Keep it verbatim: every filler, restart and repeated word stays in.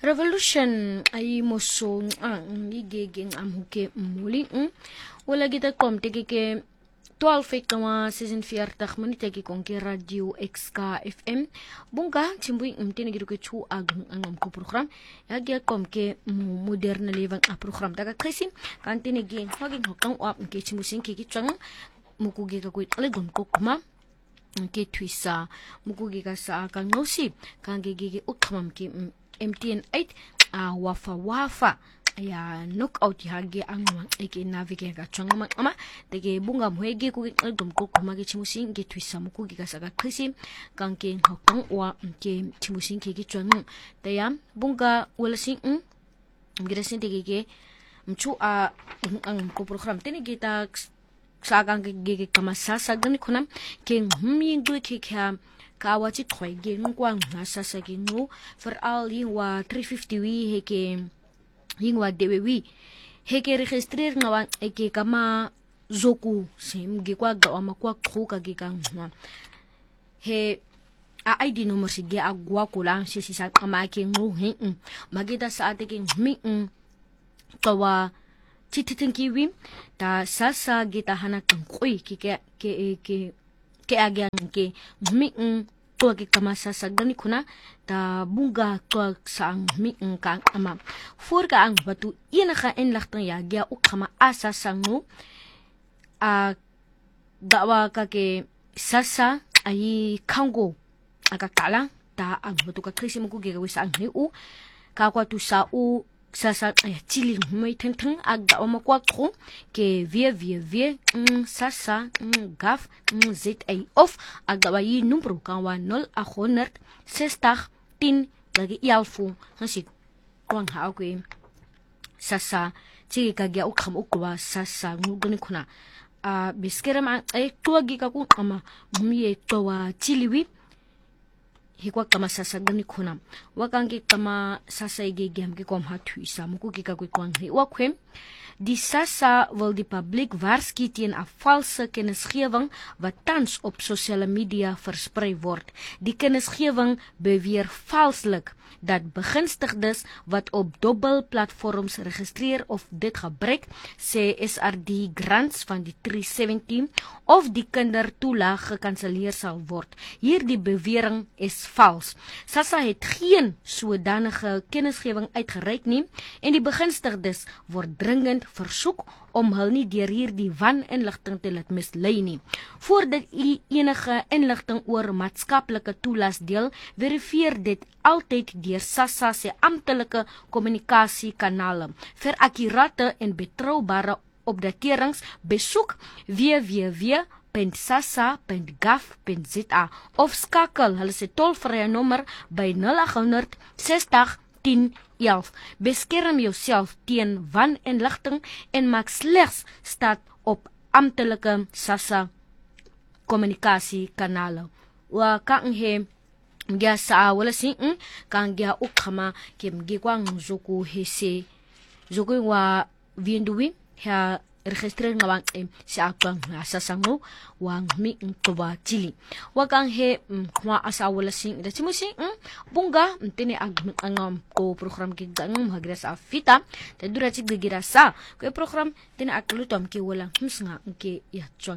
Revolution ay moso ang igiging amhuke muli wala kita kom teki ke twaalf kama season veertig minute teki kon ke radio X K F M bunga chimbuing mtene gitu ke chu ag ang ko program yagi kom ke moderne leven a program daga kresim kantene gi haging hokang up ke chimusing ke kitchang mukugi ka kuit legon ko kuma ke twisa mukugi ka sa kang nosi kang gigi ukhamam ke M T N eight a wafa wafa ya knockout hagi ang eke navigate ka changa ma ama tege bunga muhege ku dum ko kuma ge chimusin ge twisa mu ku ge ka saga khisi kang ke hokang wa ke chimusin ke ge chang tayam bunga walasin um girasin tege ge mchu a ang ko program tene ge ta sagang ge ge kamasa sagani khunam ke humi ngu ke kha kawachi khoi ge ngwang na sasagi no for all yi wa three fifty wi heke yingwa dewe wi heke registrer ngawa eke kama zoku sim ge kwa ga ma kwa khoka ge kang he a I D number si ge agwa kula si si sa kama ke ngu he magita sa ate ke mi kawa chititin kiwi ta sasa gita hanak koi ki ke ke ke ke agyan ke mi to ke kamasa sagani kuna ta bunga to sang mi ka ama for ka ang batu ina ka inlachtang yagya o kama asa sangu a dawa ka ke sasa ay kango aga kala ta ang batu ka krisi mo ko gagawin sa ang u ka kwa tu sa u sasa ay chili may tenteng aga o makwakro ke via via via mm, sasa mm, gaf mm, zit ay of aga wayi numero kan wa nol a honderd zestig tien lagi yalfu hasi kwang ha ko sasa chigi kagya ukam ukwa sasa ngugani kuna a biskera ma ay tuagi ka ku ama miye towa chiliwi hikwa kama sasa gani kuna wakangi kama sasa igegem ke kom hatu isa muku kika ku kwang he wakwem die sasa wil die publiek waarsku teen 'n valse kennisgewing wat tans op sosiale media versprei word. Die kennisgewing beweer valslik dat begunstigdes wat op dubbelplatforms registreer of dit gebruik, sê S R D grants van die drie sewentien of die kindertoelaag gekanselleer sal word. Hierdie bewering is vals. SASSA het geen sodanige kennisgewing uitgereik nie en die begunstigdes word dringend versoek om hul nie deur hierdie waninligting te laat mislei nie. Voordat u enige inligting oor maatskaplike toelaas deel, verifieer dit altyd deur SASSA se amptelike kommunikasiekanale. Vir akkurate en betroubare opdaterings besoek w w w punt sassa punt gov punt z a of skakel hulle se tolvrye nommer by nul agt honderd zestig tien elf. Beskerm jouself teen waninligting en maak slegs staat op amptelike SASSA kommunikasiekanale. Wa kang he Mgia sa wala sing kang gia ukama kem gikwang zoku hese zoku wa vienduwi ha registrer ngawang em sa akang asasango wang mi ngtoba chili wakang he kwa asa wala sing da chimusi bunga mtene ag angam ko program ki gang hagra sa fita te dura chig gira sa ko program tene aklutom ki wala himsnga ke ya